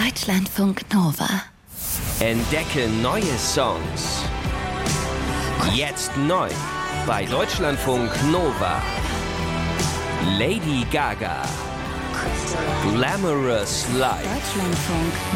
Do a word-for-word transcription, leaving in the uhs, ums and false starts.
Deutschlandfunk Nova. Entdecke neue Songs. Jetzt neu bei Deutschlandfunk Nova. Lady Gaga. Glamorous Life. Deutschlandfunk